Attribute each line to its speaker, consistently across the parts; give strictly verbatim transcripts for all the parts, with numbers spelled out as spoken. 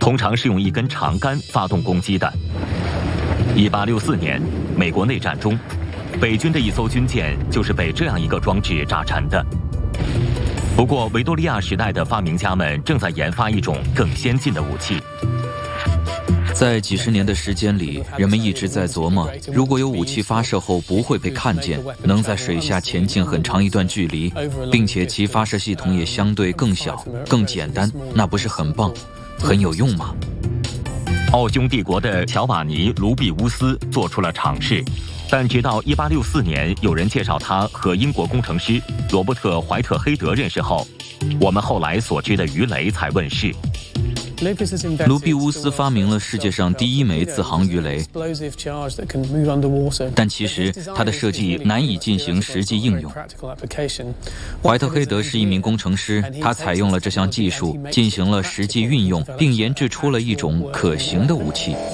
Speaker 1: 通常是用一根长杆发动攻击的。一八六四年，美国内战中，北军的一艘军舰就是被这样一个装置炸沉的。不过，维多利亚时代的发明家们正在研发一种更先进的武器。
Speaker 2: 在几十年的时间里，人们一直在琢磨，如果有武器发射后不会被看见，能在水下前进很长一段距离，并且其发射系统也相对更小、更简单，那不是很棒、很有用吗？
Speaker 1: 奥匈帝国的乔瓦尼·卢比乌斯做出了尝试，但直到一八六四年，有人介绍他和英国工程师罗伯特·怀特黑德认识后，我们后来所知的鱼雷才问世。
Speaker 2: 卢比乌斯发明了世界上第一枚自航鱼雷，但其实它的设计难以进行实际应用。怀特黑德是一名工程师，他采用了这项技术进行了实际运用，并研制出了一种可行的武器。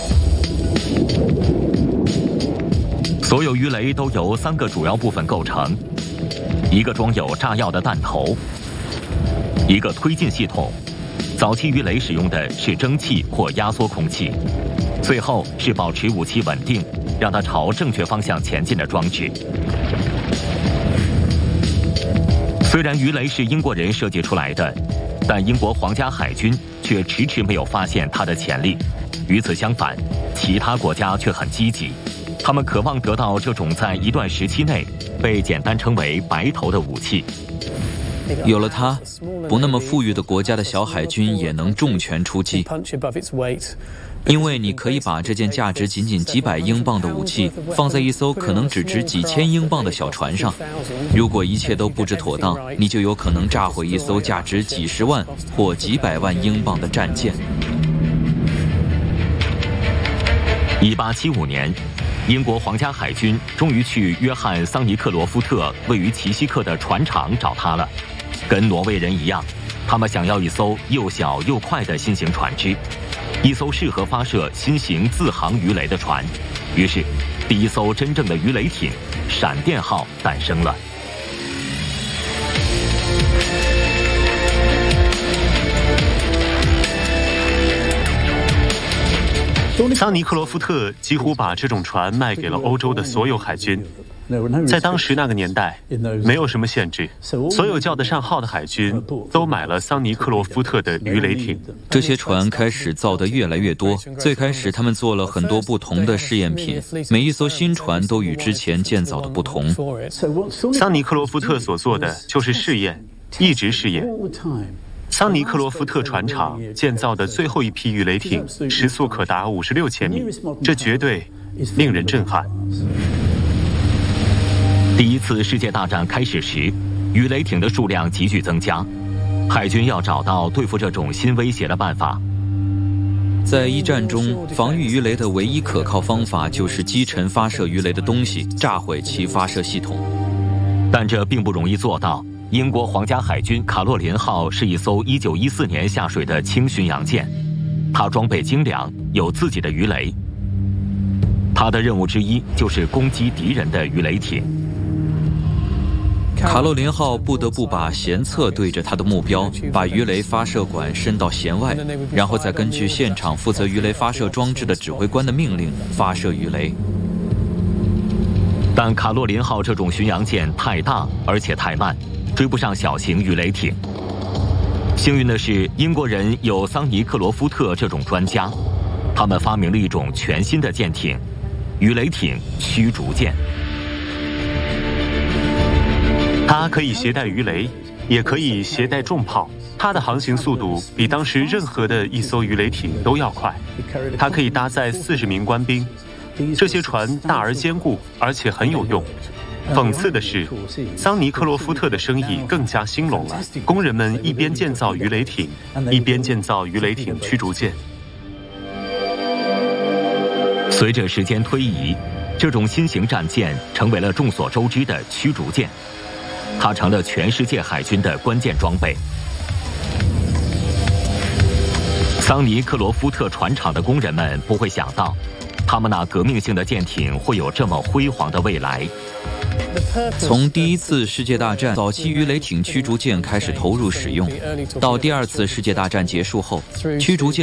Speaker 1: 所有鱼雷都由三个主要部分构成：一个装有炸药的弹头，一个推进系统。早期鱼雷使用的是蒸汽或压缩空气，最后是保持武器稳定，让它朝正确方向前进的装置。虽然鱼雷是英国人设计出来的，但英国皇家海军却迟迟没有发现它的潜力。与此相反，其他国家却很积极，他们渴望得到这种在一段时期内被简单称为“白头”的武器。
Speaker 2: 有了它，不那么富裕的国家的小海军也能重拳出击，因为你可以把这件价值仅仅几百英镑的武器放在一艘可能只值几千英镑的小船上，如果一切都布置妥当，你就有可能炸毁一艘价值几十万或几百万英镑的战舰。
Speaker 1: 一八七五年，英国皇家海军终于去约翰·桑尼克罗夫特位于奇西克的船厂找他了。跟挪威人一样，他们想要一艘又小又快的新型船只，一艘适合发射新型自航鱼雷的船。于是，第一艘真正的鱼雷艇“闪电号”诞生了。
Speaker 3: 桑尼克罗夫特几乎把这种船卖给了欧洲的所有海军。在当时那个年代，没有什么限制，所有叫得上号的海军都买了桑尼克罗夫特的鱼雷艇。
Speaker 2: 这些船开始造得越来越多。最开始，他们做了很多不同的试验品，每一艘新船都与之前建造的不同。
Speaker 3: 桑尼克罗夫特所做的就是试验，一直试验。桑尼克罗夫特船厂建造的最后一批鱼雷艇时速可达五十六千米，这绝对令人震撼。
Speaker 1: 第一次世界大战开始时，鱼雷艇的数量急剧增加，海军要找到对付这种新威胁的办法。
Speaker 2: 在一战中，防御鱼雷的唯一可靠方法就是击沉发射鱼雷的东西，炸毁其发射系统。
Speaker 1: 但这并不容易做到。英国皇家海军卡洛琳号是一艘一九一四年下水的轻巡洋舰，它装备精良，有自己的鱼雷。它的任务之一就是攻击敌人的鱼雷艇。
Speaker 2: 卡洛琳号不得不把舷侧对着它的目标，把鱼雷发射管伸到舷外，然后再根据现场负责鱼雷发射装置的指挥官的命令发射鱼雷。
Speaker 1: 但卡洛琳号这种巡洋舰太大而且太慢，追不上小型鱼雷艇。幸运的是，英国人有桑尼克罗夫特这种专家，他们发明了一种全新的舰艇——鱼雷艇驱逐舰。
Speaker 3: 它可以携带鱼雷，也可以携带重炮。它的航行速度比当时任何的一艘鱼雷艇都要快。它可以搭载四十名官兵。这些船大而坚固，而且很有用。讽刺的是，桑尼克罗夫特的生意更加兴隆了。工人们一边建造鱼雷艇，一边建造鱼雷艇驱逐舰。
Speaker 1: 随着时间推移，这种新型战舰成为了众所周知的驱逐舰，它成了全世界海军的关键装备。桑尼克罗夫特船厂的工人们不会想到，他们那革命性的舰艇会有这么辉煌的未来。
Speaker 2: 从第一次世界大战早期鱼雷艇驱逐舰开始投入使用，到第二次世界大战结束后，驱逐舰